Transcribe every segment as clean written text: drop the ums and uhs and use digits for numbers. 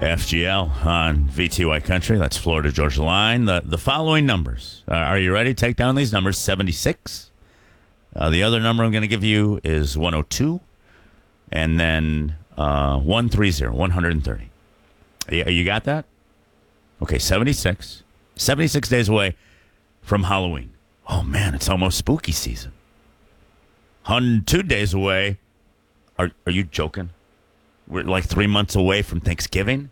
FGL on VTY Country. That's Florida Georgia Line. The following numbers. Are you ready? Take down these numbers. 76. The other number I'm going to give you is 102. And then 130, 130. You got that? Okay, 76. 76 days away from Halloween. Oh, man, it's almost spooky season. 102 days away. Are you joking? We're like 3 months away from Thanksgiving.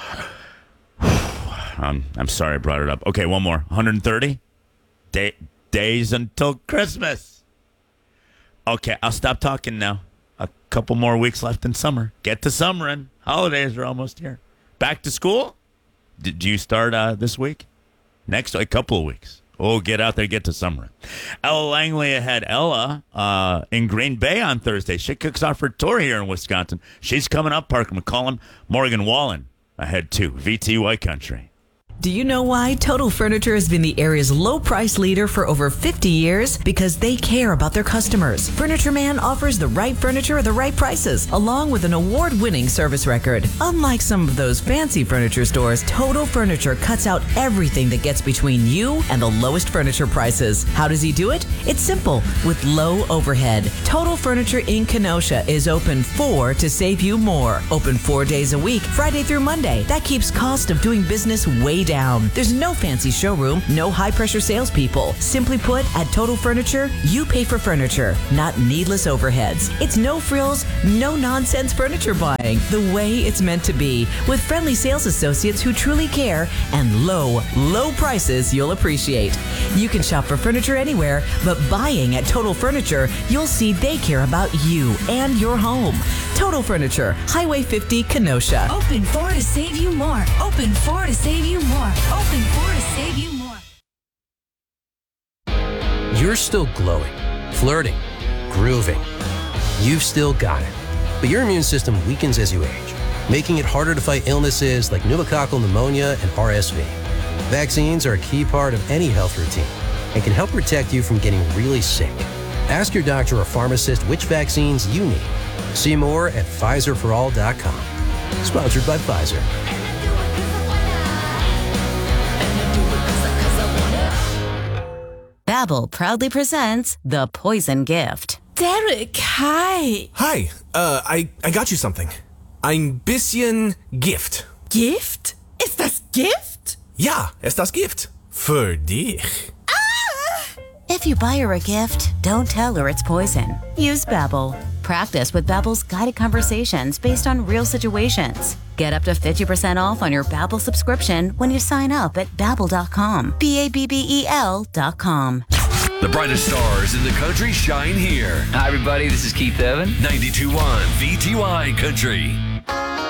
I'm sorry I brought it up. Okay, one more. 130 days until Christmas. Okay, I'll stop talking now. A couple more weeks left in summer. Get to summering. Holidays are almost here. Back to school? Did you start this week? Next, a couple of weeks. Oh, get out there, get to summering. Ella Langley ahead. Ella in Green Bay on Thursday. She kicks off her tour here in Wisconsin. She's coming up. Parker McCollum, Morgan Wallen ahead too. VTY Country. Do you know why Total Furniture has been the area's low price leader for over 50 years? Because they care about their customers. Furniture Man offers the right furniture at the right prices, along with an award-winning service record. Unlike some of those fancy furniture stores, Total Furniture cuts out everything that gets between you and the lowest furniture prices. How does he do it? It's simple, with low overhead. Total Furniture in Kenosha is open 4 to save you more. Open 4 days a week, Friday through Monday. That keeps cost of doing business way down. There's no fancy showroom, no high-pressure salespeople. Simply put, at Total Furniture, you pay for furniture, not needless overheads. It's no frills, no nonsense furniture buying, the way it's meant to be, with friendly sales associates who truly care and low prices you'll appreciate. You can shop for furniture anywhere, but buying at Total Furniture, you'll see they care about you and your home. Total Furniture, Highway 50, Kenosha. Open 4 to save you more. Open 4 to save you more. Open 4 to save you more. You're still glowing, flirting, grooving. You've still got it. But your immune system weakens as you age, making it harder to fight illnesses like pneumococcal pneumonia and RSV. Vaccines are a key part of any health routine and can help protect you from getting really sick. Ask your doctor or pharmacist which vaccines you need. See more at PfizerForAll.com. Sponsored by Pfizer. Babbel proudly presents The Poison Gift. Derek, hi. Hi, I got you something. Ein bisschen Gift. Gift? Ist das Gift? Ja, ist das Gift. Für dich. If you buy her a gift, don't tell her it's poison. Use Babbel. Practice with Babbel's guided conversations based on real situations. Get up to 50% off on your Babbel subscription when you sign up at Babbel.com. Babbel.com. The brightest stars in the country shine here. Hi, everybody. This is Keith Evan. 92.1 VTY Country.